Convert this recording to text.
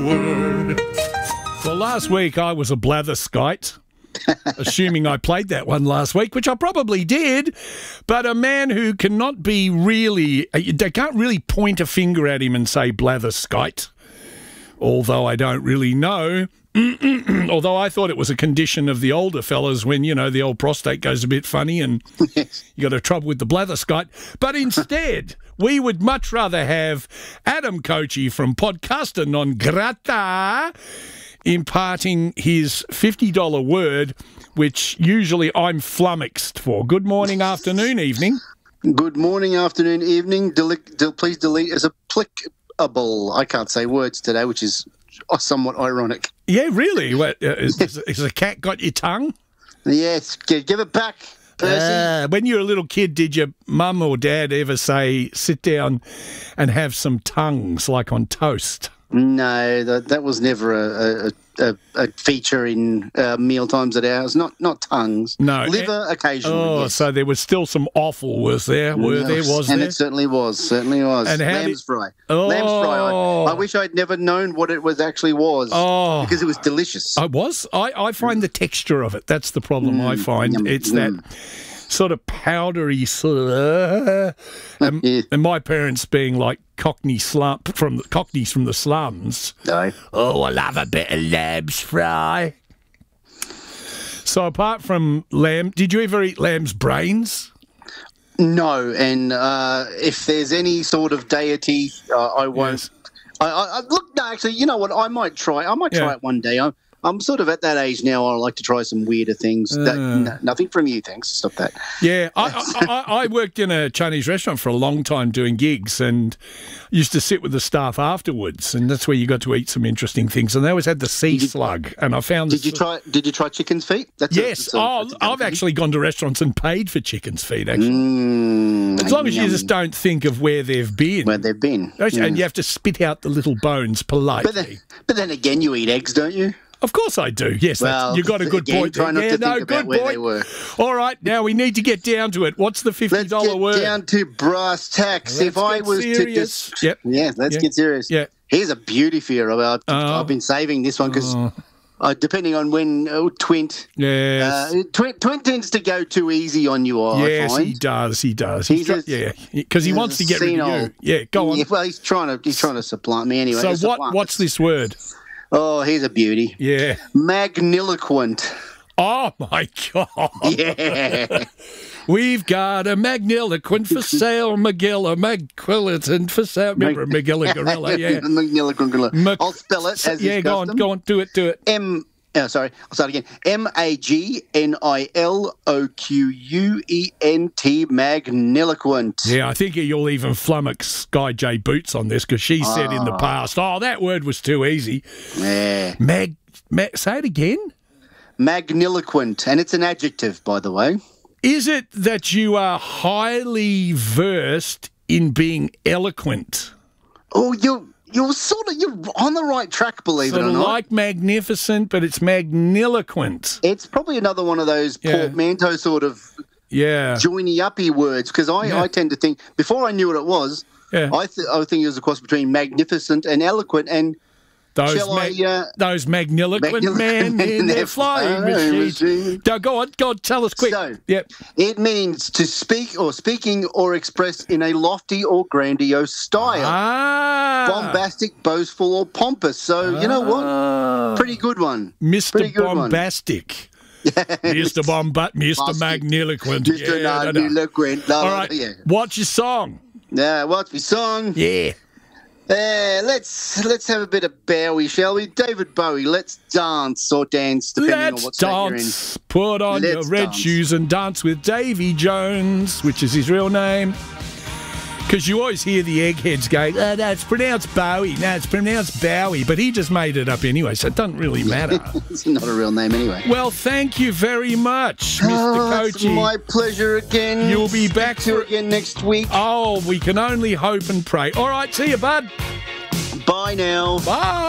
Word. Well, last week I was a blatherskite, assuming I played that one last week, which I probably did, but a man who cannot be really, they can't really point a finger at him and say blatherskite, although I don't really know. Although I thought it was a condition of the older fellas when, you know, the old prostate goes a bit funny and you got a trouble with the blatherskite. But instead, we would much rather have Adam Kochi from Podcaster Non Grata imparting his $50 word, which usually I'm flummoxed for. Good morning, afternoon, evening. Good morning, afternoon, evening. Please delete as applicable. I can't say words today, which is somewhat ironic. Yeah, really? What, is a cat got your tongue? Yes, give it back, Percy. When you were a little kid, did your mum or dad ever say, sit down and have some tongues, like on toast? No, that was never a feature in meal times at ours. Not tongues. No. Liver occasionally. Oh, yes. So there was still some offal, was there? And it certainly was. And lamb's fry. Oh. Lamb's fry. I wish I'd never known what it actually was. Oh. Because it was delicious. I was. I find the texture of it. That's the problem I find. Yum, it's that sort of powdery sort of, and my parents being like Cockneys from the slums. No. Oh, I love a bit of lamb's fry. So apart from lamb, did you ever eat lamb's brains? No, and if there's any sort of deity, I won't. Yes. Look, no, actually, you know what? I might try it one day. I'm sort of at that age now. I like to try some weirder things. Nothing from you, thanks. Stop that. Yeah, I worked in a Chinese restaurant for a long time doing gigs and used to sit with the staff afterwards, and that's where you got to eat some interesting things. And they always had the sea slug, and I found. Did you try chicken's feet? Yes. I've actually gone to restaurants and paid for chicken's feet. Actually, as long as you just don't think of where they've been. And you have to spit out the little bones politely. But then again, you eat eggs, don't you? Of course I do. Yes, well, you got a good point. Try not to think about where they were. All right, now we need to get down to it. What's the $50 word? Let's get down to brass tacks. Let's get serious. Yeah. Here's a beauty for you. I've been saving this one because depending on when Twint. Yes. Twint tends to go too easy on you. I find. He does. Because he wants to get rid of you. Yeah, go on. Yeah, well, he's trying to supplant me anyway. So what's this word? Oh, here's a beauty. Yeah. Magniloquent. Oh, my God. Yeah. We've got a magniloquent for sale, Magniloquent for sale. Remember Magilla Gorilla? Yeah. Magniloquent gorilla. I'll spell it as is custom. Go on, do it. I'll start again. Magniloquent, magniloquent. Yeah, I think you'll even flummox Sky J Boots on this because she said in the past, that word was too easy. Yeah. Say it again. Magniloquent, and it's an adjective, by the way. Is it that you are highly versed in being eloquent? Oh, you're on the right track, believe it or not. Like magnificent, but it's magniloquent. It's probably another one of those portmanteau sort of joiny-uppy words, because I tend to think, before I knew what it was, I think it was a cross between magnificent and eloquent, and those magniloquent men in their flying machines. Go on, tell us quick. So, it means to speak or speaking or express in a lofty or grandiose style. Bombastic, boastful, or pompous. So, you know what? Pretty good one. Mr. Bombastic. Mr. Magniloquent. Mr. Magniloquent. All right, what's your song? What's my song? Yeah. Let's have a bit of Bowie, shall we? David Bowie, let's dance or dance, depending on what state you're in. Put on your red shoes and dance with Davy Jones, which is his real name. Because you always hear the eggheads going, no, it's pronounced Bowie. No, it's pronounced Bowie. But he just made it up anyway, so it doesn't really matter. It's not a real name anyway. Well, thank you very much, Mr. Kochi. It's my pleasure again. You'll be back again next week. Oh, we can only hope and pray. All right, see you, bud. Bye now. Bye.